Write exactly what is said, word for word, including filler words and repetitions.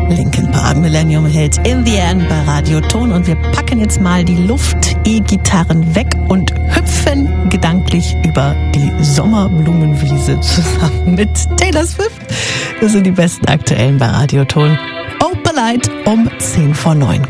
Linkin Park, Millennium Hit, In the End bei Radio Ton. Und wir packen jetzt mal die Luft-E-Gitarren weg und hüpfen gedanklich über die Sommerblumenwiese zusammen mit Taylor Swift. Das sind die besten aktuellen bei Radio Ton. Opalite um zehn vor neun.